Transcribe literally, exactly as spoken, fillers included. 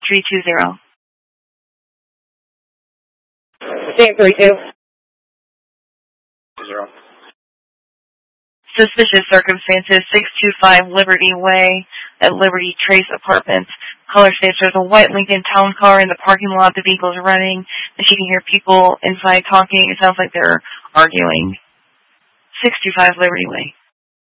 three two zero. Same three two. Zero. Suspicious circumstances, six two five Liberty Way at Liberty Trace Apartments. Caller states there's a white Lincoln Town Car in the parking lot. The vehicle's running, and she can hear people inside talking. It sounds like they're arguing. six two five Liberty Way.